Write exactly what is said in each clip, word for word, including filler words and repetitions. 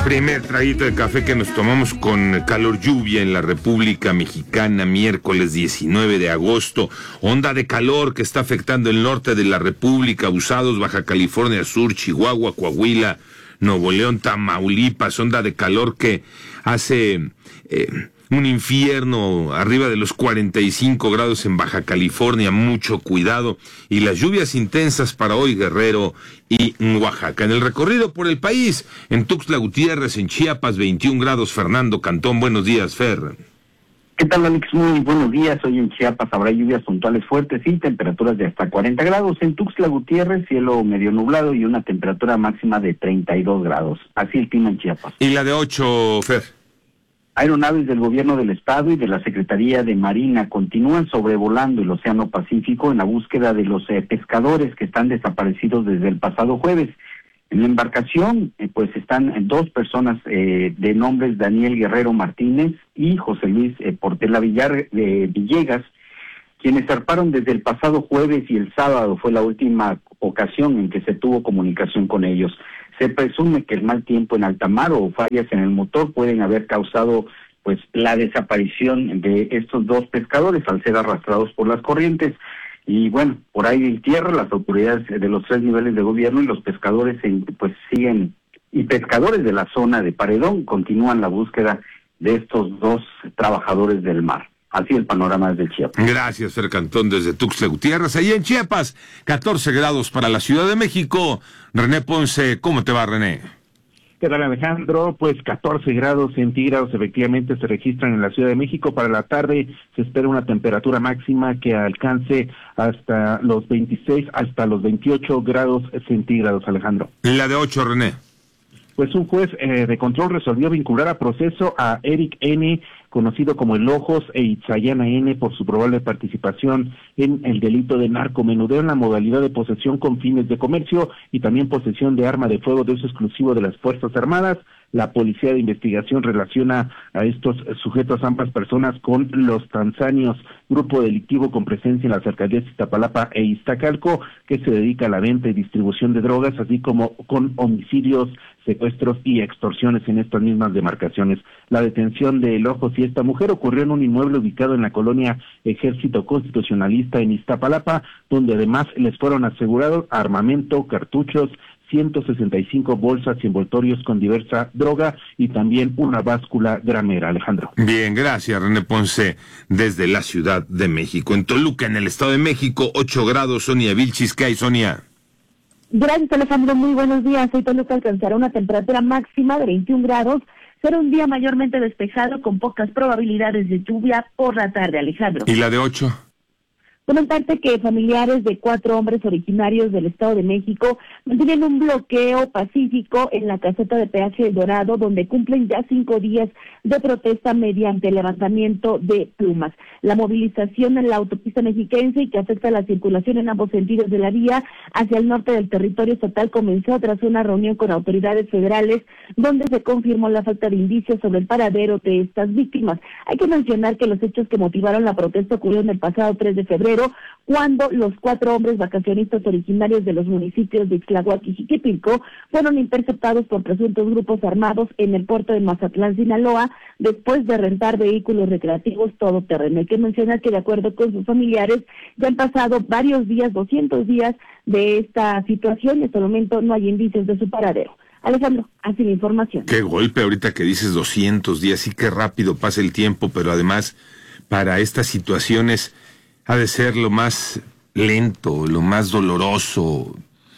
Primer traguito de café que nos tomamos con calor lluvia en la República Mexicana, miércoles diecinueve de agosto. Onda de calor que está afectando el norte de la República, Usados, Baja California Sur, Chihuahua, Coahuila, Nuevo León, Tamaulipas. Onda de calor que hace eh, un infierno arriba de los cuarenta y cinco grados en Baja California. Mucho cuidado. Y las lluvias intensas para hoy, Guerrero y Oaxaca. En el recorrido por el país, en Tuxtla Gutiérrez, en Chiapas, veintiún grados. Fernando Cantón, buenos días, Fer. ¿Qué tal, Alex? Muy buenos días. Hoy en Chiapas habrá lluvias puntuales fuertes y temperaturas de hasta cuarenta grados. En Tuxtla Gutiérrez, cielo medio nublado y una temperatura máxima de treinta y dos grados. Así el clima en Chiapas. ¿Y la de ocho, Fer? Aeronaves del gobierno del estado y de la Secretaría de Marina continúan sobrevolando el Océano Pacífico en la búsqueda de los eh, pescadores que están desaparecidos desde el pasado jueves. En la embarcación, eh, pues están dos personas eh, de nombres Daniel Guerrero Martínez y José Luis eh, Portela Villar eh, Villegas, quienes zarparon desde el pasado jueves y el sábado fue la última ocasión en que se tuvo comunicación con ellos. Se presume que el mal tiempo en alta mar o fallas en el motor pueden haber causado pues la desaparición de estos dos pescadores al ser arrastrados por las corrientes. Y bueno, por ahí en tierra las autoridades de los tres niveles de gobierno y los pescadores pues siguen, y pescadores de la zona de Paredón continúan la búsqueda de estos dos trabajadores del mar. Así el panorama desde Chiapas. Gracias, Fer Cantón, desde Tuxtla Gutiérrez. Allí en Chiapas, catorce grados para la Ciudad de México. René Ponce, ¿cómo te va, René? ¿Qué tal, Alejandro? Pues catorce grados centígrados efectivamente se registran en la Ciudad de México. Para la tarde se espera una temperatura máxima que alcance hasta los veintiséis, hasta los veintiocho grados centígrados, Alejandro. La de ocho, René. Pues un juez eh, de control resolvió vincular a proceso a Eric N., conocido como El Ojos, e Itzayana N., por su probable participación en el delito de narcomenudeo en la modalidad de posesión con fines de comercio y también posesión de arma de fuego de uso exclusivo de las Fuerzas Armadas. La Policía de Investigación relaciona a estos sujetos, ambas personas, con los tanzanios, grupo delictivo con presencia en las alcaldías de Iztapalapa e Iztacalco, que se dedica a la venta y distribución de drogas, así como con homicidios, secuestros y extorsiones en estas mismas demarcaciones. La detención de El Ojos y esta mujer ocurrió en un inmueble ubicado en la colonia Ejército Constitucionalista en Iztapalapa, donde además les fueron asegurados armamento, cartuchos, ciento sesenta y cinco bolsas y envoltorios con diversa droga y también una báscula gramera, Alejandro. Bien, gracias, René Ponce, desde la Ciudad de México. En Toluca, en el Estado de México, ocho grados. Sonia Vilchis, ¿qué hay, Sonia? Gracias, Alejandro, muy buenos días. Hoy Toluca alcanzará una temperatura máxima de veintiún grados. Será un día mayormente despejado con pocas probabilidades de lluvia por la tarde, Alejandro. ¿Y la de ocho? Comentarte que familiares de cuatro hombres originarios del Estado de México mantienen un bloqueo pacífico en la caseta de peaje El Dorado, donde cumplen ya cinco días de protesta mediante levantamiento de plumas. La movilización en la autopista mexiquense y que afecta la circulación en ambos sentidos de la vía hacia el norte del territorio estatal comenzó tras una reunión con autoridades federales donde se confirmó la falta de indicios sobre el paradero de estas víctimas. Hay que mencionar que los hechos que motivaron la protesta ocurrieron el pasado tres de febrero, cuando los cuatro hombres vacacionistas originarios de los municipios de Ixtlahuac y Jiquipilco fueron interceptados por presuntos grupos armados en el puerto de Mazatlán, Sinaloa, después de rentar vehículos recreativos todoterreno. Hay que mencionar que de acuerdo con sus familiares ya han pasado varios días, doscientos días de esta situación y hasta el momento no hay indicios de su paradero. Alejandro, así la información. Qué golpe ahorita que dices doscientos días, sí que rápido pasa el tiempo, pero además para estas situaciones ha de ser lo más lento, lo más doloroso,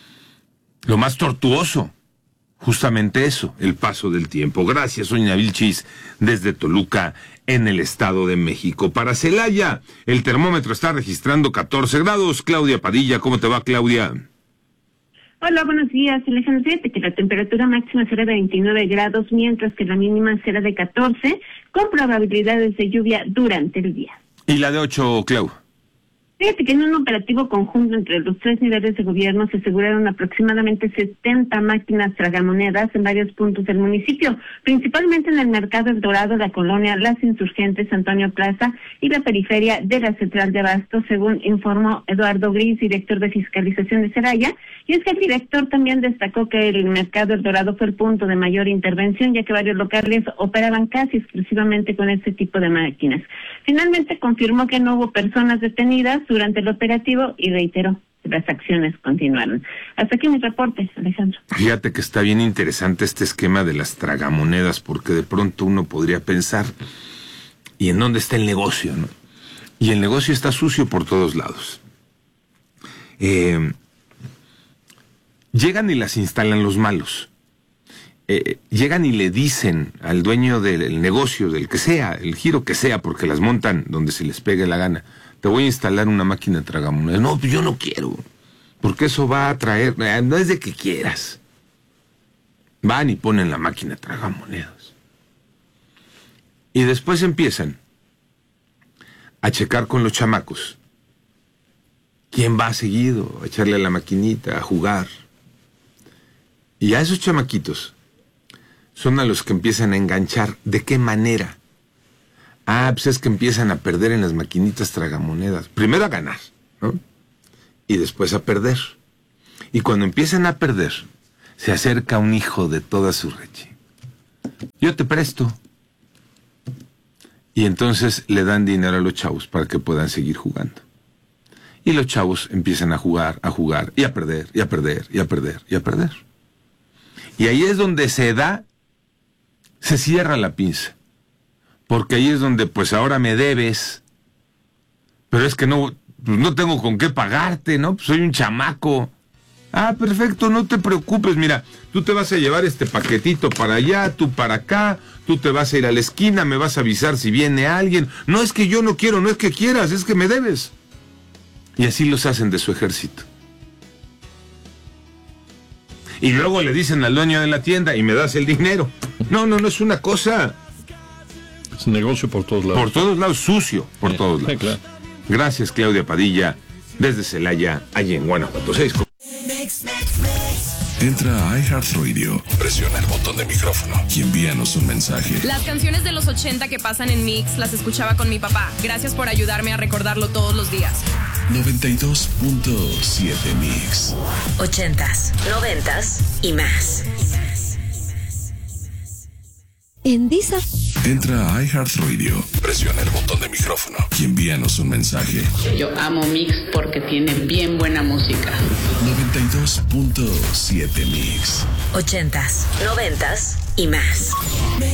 lo más tortuoso. Justamente eso, el paso del tiempo. Gracias, Sonia Vilchis, desde Toluca, en el Estado de México. Para Celaya, el termómetro está registrando catorce grados. Claudia Padilla, ¿cómo te va, Claudia? Hola, buenos días, Alejandro. Fíjate que la temperatura máxima será de veintinueve grados, mientras que la mínima será de catorce, con probabilidades de lluvia durante el día. ¿Y la de ocho, Clau? Fíjate que en un operativo conjunto entre los tres niveles de gobierno se aseguraron aproximadamente setenta máquinas tragamonedas en varios puntos del municipio, principalmente en el Mercado El Dorado, la colonia Las Insurgentes, Antonio Plaza y la periferia de la Central de Abasto, según informó Eduardo Gris, director de fiscalización de Celaya. Y es que el director también destacó que el Mercado El Dorado fue el punto de mayor intervención, ya que varios locales operaban casi exclusivamente con este tipo de máquinas. Finalmente confirmó que no hubo personas detenidas durante el operativo y reiteró que las acciones continuaron. Hasta aquí mi reporte, Alejandro. Fíjate que está bien interesante este esquema de las tragamonedas, porque de pronto uno podría pensar, ¿y en dónde está el negocio, no? Y el negocio está sucio por todos lados. Eh, llegan y las instalan los malos. Eh, llegan y le dicen al dueño del negocio, del que sea, el giro que sea, porque las montan donde se les pegue la gana, te voy a instalar una máquina tragamonedas. No, yo no quiero, porque eso va a traer, no es de que quieras. Van y ponen la máquina tragamonedas. Y después empiezan a checar con los chamacos. ¿Quién va seguido a echarle a la maquinita, a jugar? Y a esos chamaquitos son a los que empiezan a enganchar. ¿De qué manera? Ah, pues es que empiezan a perder en las maquinitas tragamonedas. Primero a ganar, ¿no? Y después a perder. Y cuando empiezan a perder, se acerca un hijo de toda su leche. Yo te presto. Y entonces le dan dinero a los chavos para que puedan seguir jugando. Y los chavos empiezan a jugar, a jugar, y a perder, y a perder, y a perder, y a perder. Y ahí es donde se da, se cierra la pinza. Porque ahí es donde, pues ahora me debes, pero es que no, pues no tengo con qué pagarte, ¿no? Pues soy un chamaco. Ah, perfecto, no te preocupes, mira, tú te vas a llevar este paquetito para allá, tú para acá, tú te vas a ir a la esquina, me vas a avisar si viene alguien. No es que yo no quiero, no es que quieras, es que me debes. Y así los hacen de su ejército. Y luego le dicen al dueño de la tienda, y me das el dinero. No, no, no es una cosa... Es un negocio por todos lados. Por todos lados, sucio, por sí, todos lados. Sí, claro. Gracias, Claudia Padilla, desde Celaya, allí en Guanajuato. seis. Entra a iHeartRadio, presiona el botón de micrófono y envíanos un mensaje. Las canciones de los ochenta que pasan en Mix las escuchaba con mi papá. Gracias por ayudarme a recordarlo todos los días. noventa y dos punto siete Mix. Ochentas, noventas y más. En Disa. Entra a iHeartRadio, presiona el botón de micrófono y envíanos un mensaje. Yo amo Mix porque tiene bien buena música. noventa y dos punto siete Mix. Ochentas, noventas y más.